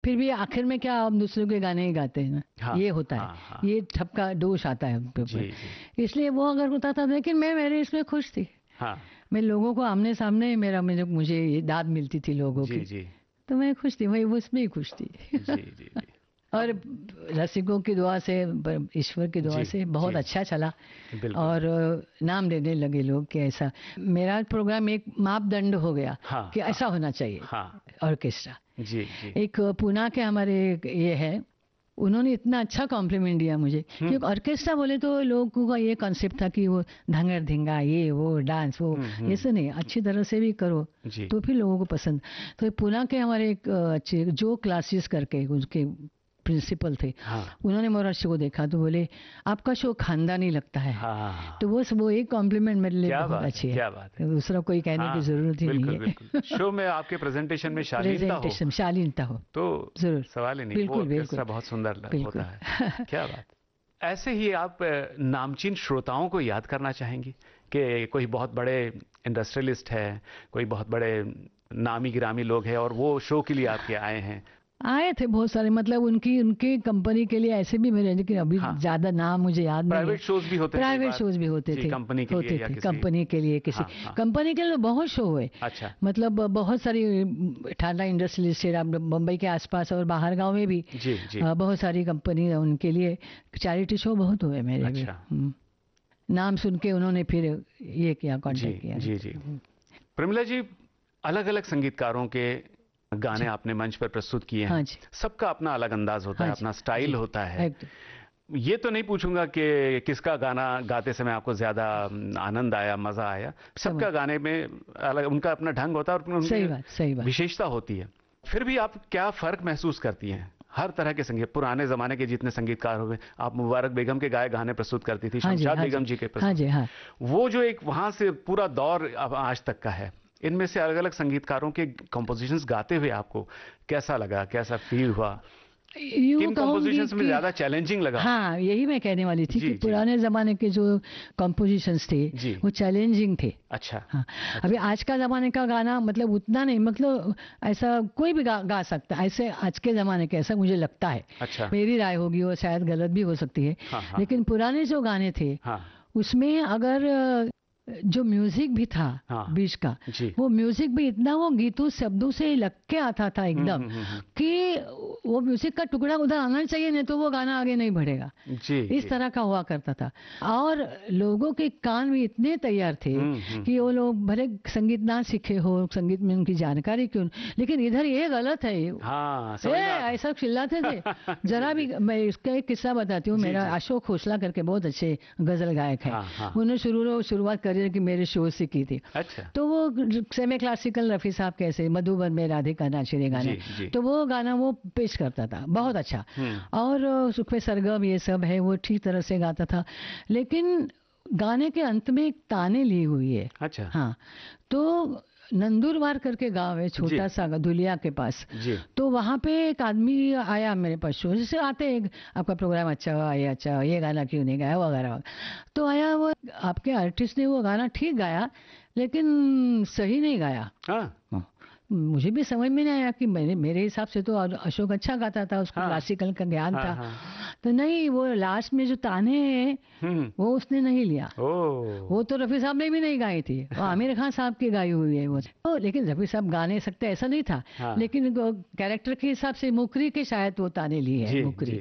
फिर भी आखिर में क्या हम दूसरों के गाने ही गाते हैं ना, हाँ, ये होता है। हाँ, हाँ, ये ठपका दोष आता है हम पे जी, ऊपर। जी, इसलिए वो अगर होता था, लेकिन मैं मेरे इसमें खुश थी। हाँ, मैं लोगों को आमने सामने मुझे ये दाद मिलती थी लोगों जी, की, जी, तो मैं खुश थी, वही उसमें ही खुश थी। जी, जी, जी। और अब रसिकों की दुआ से, ईश्वर की दुआ जी, से बहुत जी, अच्छा चला। बिल्कुल। और नाम देने लगे लोग कि ऐसा, मेरा प्रोग्राम एक मापदंड हो गया हाँ, कि हाँ, ऐसा होना चाहिए हाँ, ऑर्केस्ट्रा। जी, जी। एक पूना के हमारे ये है, उन्होंने इतना अच्छा कॉम्प्लीमेंट दिया मुझे, हुँ, क्योंकि ऑर्केस्ट्रा बोले तो लोगों का ये कॉन्सेप्ट था कि वो धंगर धिंगा, ये वो डांस वो, हुँ, ये हुँ, सब नहीं, अच्छी तरह से भी करो जी, तो फिर लोगों को पसंद। तो पूना के हमारे एक अच्छे जो क्लासेस करके उसके प्रिंसिपल थे, हाँ, उन्होंने मेरा शो देखा तो बोले आपका शो खानदानी लगता है। हाँ, तो वो एक कॉम्प्लीमेंट मेरे लिए क्या बहुत बात है, अच्छी है, क्या बात है। तो दूसरा कोई कहने की हाँ, जरूरत ही नहीं बिल्कुल, है। बिल्कुल। शो में आपके प्रेज़ेंटेशन में शालीनता हो, प्रेजेंटेशन शालीनता हो, तो जरूर, सवाल ही नहीं, वो बिल्कुल ऑर्केस्ट्रा बिल्कुल बहुत सुंदर होता बिल्कुल। है। क्या बात! ऐसे ही आप नामचीन श्रोताओं को याद करना चाहेंगी कि कोई बहुत बड़े इंडस्ट्रियलिस्ट है, कोई बहुत बड़े नामी गिरामी लोग हैं और वो शो के लिए आपके आए हैं? आए थे बहुत सारे, मतलब उनकी उनकी कंपनी के लिए ऐसे भी मेरे, लेकिन अभी हाँ, ज्यादा नाम मुझे याद नहीं है। प्राइवेट शोज भी होते हैं कई प्राइवेट बार। शोज भी होते जी, थे, कंपनी के लिए या किसी। कंपनी के लिए, किसी हाँ, हाँ, कंपनी के लिए तो बहुत शो हुए। अच्छा, मतलब बहुत सारी टाटा इंडस्ट्रियल, बम्बई के आसपास और बाहर गांव में भी जी, जी, बहुत सारी कंपनी है, उनके लिए चैरिटी शो बहुत हुए मेरे भी। अच्छा, नाम सुन के उन्होंने फिर ये किया, जी, कांटेक्ट किया। जी, जी। प्रमिला जी, अलग-अलग संगीतकारों के गाने जी, आपने मंच पर प्रस्तुत किए हाँ हैं। जी, सबका अपना अलग अंदाज होता हाँ है, जी, अपना स्टाइल जी, होता है। एकदम। ये तो नहीं पूछूंगा कि किसका गाना गाते समय आपको ज्यादा आनंद आया, मजा आया। समझ, सबका गाने में अलग उनका अपना ढंग होता है और सही उनकी बात, सही बात। विशेषता होती है। फिर भी आप क्या फर्क महसूस करती हैं? हर तरह के संगीत, पुराने जमाने के जितने संगीतकार हुए, आप मुबारक बेगम के गाए गाने प्रस्तुत करती थी, हाँ जी, शमशाद हाँ जी, बेगम जी के हाँ प्रस्तुत, जी, हाँ। वो जो एक वहां से पूरा दौर अब आज तक का है, इनमें से अलग अलग संगीतकारों के कंपोजिशंस गाते हुए आपको कैसा लगा, कैसा फील हुआ? यूं किन कहूंगी कंपोजिशंस में कि, ज्यादा चैलेंजिंग लगा? हाँ यही मैं कहने वाली थी कि जी, जी, पुराने जमाने के जो कॉम्पोजिशंस थे जी, वो चैलेंजिंग थे। अच्छा, हाँ, अभी अच्छा, आज का जमाने का गाना मतलब उतना नहीं, मतलब ऐसा कोई भी गा सकता है ऐसे, आज के जमाने के, ऐसा मुझे लगता है। अच्छा, मेरी राय होगी, वो शायद गलत भी हो सकती है, हाँ, हाँ, लेकिन पुराने जो गाने थे हाँ, उसमें अगर जो म्यूजिक भी था हाँ, बीच का, जी, वो म्यूजिक भी इतना वो गीतों शब्दों से लग के आता था एकदम, कि वो म्यूजिक का टुकड़ा उधर आना चाहिए, नहीं तो वो गाना आगे नहीं बढ़ेगा। जी, इस जी, तरह का हुआ करता था। और लोगों के कान भी इतने तैयार थे हम्म, कि वो लोग भले संगीत ना सीखे हो, संगीत में उनकी जानकारी क्यों, लेकिन इधर ये गलत है, हाँ, ए समझ में आता ऐसा चिल्लाते थे। जी, जरा भी, जी, मैं इसका एक किस्सा बताती हूँ। जी, मेरा जी, अशोक खोसला करके बहुत अच्छे गजल गायक हैं, हाँ, हाँ, उन्होंने शुरुआत करियर की मेरे शो से की थी। अच्छा, तो वो सेमी क्लासिकल रफी साहब कैसे, मधुबन में राधिका नाचिरे गाना, जी, जी, तो वो गाना वो पेश करता था बहुत अच्छा। हम्म, और सुखवे सरगम ये सब है, वो ठीक तरह से गाता था, लेकिन गाने के अंत में एक ताने ली हुई है। अच्छा, हाँ, तो नंदुरबार करके गांव है, जी, छोटा सा धुलिया के पास। जी, तो वहां पे एक आदमी आया मेरे पास, शो जैसे आते हैं, आपका प्रोग्राम अच्छा हुआ, ये अच्छा हुआ, ये गाना क्यों नहीं गाया वगैरह। तो आया वो, आपके आर्टिस्ट ने वो गाना ठीक गाया लेकिन सही नहीं गाया। हाँ, हाँ, मुझे भी समझ में नहीं आया कि मेरे हिसाब से तो अशोक अच्छा गाता था, उसको हाँ, क्लासिकल का ज्ञान हाँ, था। हाँ, तो नहीं, वो लास्ट में जो ताने हैं हम्म, वो उसने नहीं लिया। ओ, वो तो रफी साहब ने भी नहीं गाई थी, वो आमिर खान साहब की गाई हुई है वो तो, लेकिन रफी साहब गा नहीं सकते ऐसा नहीं था, हाँ, लेकिन कैरेक्टर के हिसाब से मुकरी के शायद वो ताने ली है, जी, मुकरी। जी,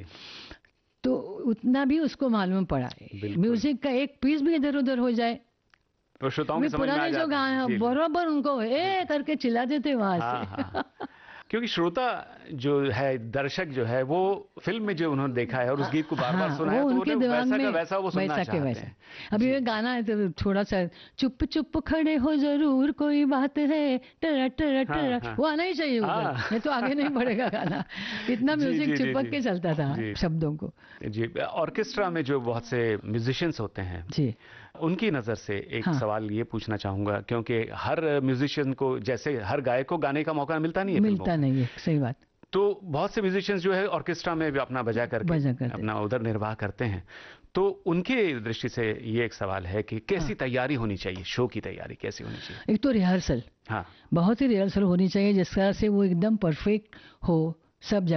तो उतना भी उसको मालूम पड़ा। बिल्कुल, म्यूजिक का एक पीस भी इधर उधर हो जाए, तो श्रोताओं के वे समझ में आ पुराने जो जाता है, गाने जी, जी, बरोबर उनको ए बिल्कुल, करके चिल्लाते थे वहां हाँ, से। हाँ, क्योंकि श्रोता जो है, दर्शक जो है, वो फिल्म में जो उन्होंने देखा है और उस गीत को बार बार हाँ, सुना वो है, तो उनके उन्हें दिमाग वैसा का में वैसा वो सुनना वैसा के चाहते वैसा। हैं। अभी जी, ये गाना है तो थोड़ा सा, चुप चुप खड़े हो जरूर कोई बात है, टरा टरा हाँ, टरा, हाँ, वो आना ही चाहिए उधर, हाँ, नहीं तो आगे नहीं बढ़ेगा गाना। इतना जी, म्यूजिक जी, जी, चिपक जी, के चलता था जी, शब्दों को। जी, ऑर्केस्ट्रा में जो बहुत से म्यूजिशियंस होते हैं, जी, उनकी नज़र से एक हाँ, सवाल ये पूछना चाहूंगा, क्योंकि हर म्यूजिशियन को, जैसे हर गायक को गाने का मौका मिलता नहीं है फिल्मों मिलता में, नहीं है, सही बात। तो बहुत से म्यूजिशियंस जो है ऑर्केस्ट्रा में भी अपना बजा करके बजा करते, अपना उधर निर्वाह करते हैं। तो उनके दृष्टि से ये एक सवाल है कि कैसी हाँ। तैयारी होनी चाहिए, शो की तैयारी कैसी होनी चाहिए? एक तो रिहर्सल, हाँ, बहुत ही रिहर्सल होनी चाहिए, जिस तरह से वो एकदम परफेक्ट हो सब